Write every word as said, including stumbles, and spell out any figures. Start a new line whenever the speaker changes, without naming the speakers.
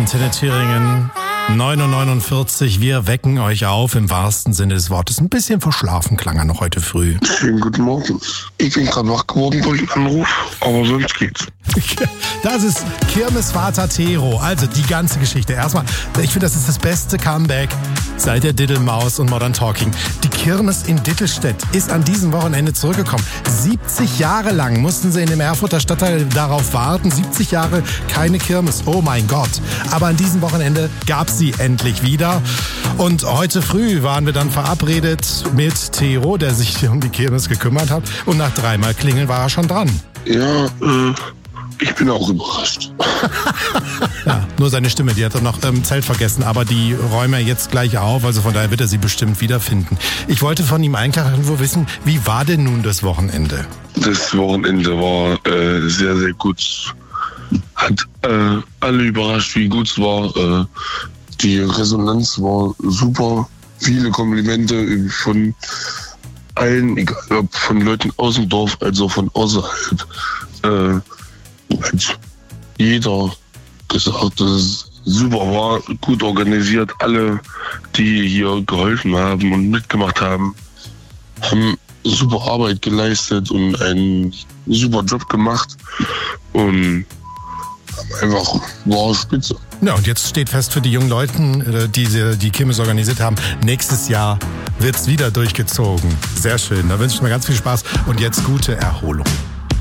Antenne Thüringen, neun Uhr neunundvierzig. Wir wecken euch auf im wahrsten Sinne des Wortes. Ein bisschen verschlafen klang er noch heute früh.
Schönen guten Morgen. Ich bin gerade wach geworden durch den Anruf, aber sonst geht's.
Das ist Kirmesvater Tero. Also die ganze Geschichte. Erstmal, ich finde, das ist das beste Comeback seit der Diddlemaus und Modern Talking. Die Kirmes in Dittelstedt ist an diesem Wochenende zurückgekommen. siebzig Jahre lang mussten sie in dem Erfurter Stadtteil darauf warten. siebzig Jahre keine Kirmes. Oh mein Gott. Aber an diesem Wochenende gab es sie endlich wieder. Und heute früh waren wir dann verabredet mit Tero, der sich um die Kirmes gekümmert hat. Und nach dreimal Klingeln war er schon dran.
Ja, äh... ich bin auch überrascht.
Ja, nur seine Stimme, die hat er noch im Zelt vergessen, aber die räumen wir jetzt gleich auf, also von daher wird er sie bestimmt wiederfinden. Ich wollte von ihm eigentlich irgendwo wissen, wie war denn nun das Wochenende?
Das Wochenende war äh, sehr, sehr gut. Hat äh, alle überrascht, wie gut es war. Äh, die Resonanz war super. Viele Komplimente von allen, egal ob von Leuten aus dem Dorf, als auch von außerhalb. Äh, hat jeder gesagt, dass es super war, gut organisiert. Alle, die hier geholfen haben und mitgemacht haben, haben super Arbeit geleistet und einen super Job gemacht und einfach war spitze.
Ja, und jetzt steht fest für die jungen Leute, die die Kirmes organisiert haben, nächstes Jahr wird's wieder durchgezogen. Sehr schön, da wünsche ich mir ganz viel Spaß und jetzt gute Erholung.